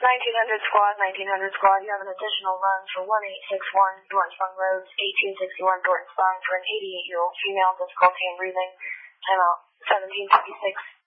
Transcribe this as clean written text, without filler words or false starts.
1900 squad, 1900 squad, you have an additional run for 1861 North Fung Road, 1861 Thornton Spine for an 88-year-old female, difficulty in breathing. Timeout, 1756.